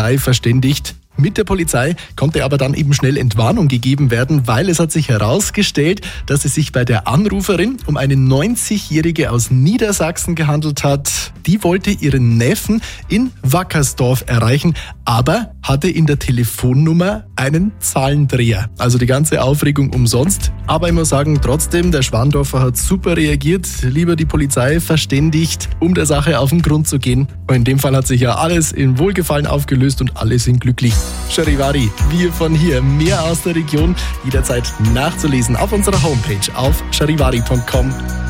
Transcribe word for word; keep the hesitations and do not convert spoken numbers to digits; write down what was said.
Polizei verständigt. Mit der Polizei konnte aber dann eben schnell Entwarnung gegeben werden, weil es hat sich herausgestellt, dass es sich bei der Anruferin um eine neunzigjährige aus Niedersachsen gehandelt hat. Die wollte ihren Neffen in Wackersdorf erreichen, aber hatte in der Telefonnummer einen Zahlendreher. Also die ganze Aufregung umsonst. Aber ich muss sagen, trotzdem, der Schwandorfer hat super reagiert, lieber die Polizei verständigt, um der Sache auf den Grund zu gehen. Und in dem Fall hat sich ja alles in Wohlgefallen aufgelöst und alle sind glücklich. Charivari, wir von hier, mehr aus der Region, jederzeit nachzulesen auf unserer Homepage auf charivari punkt com.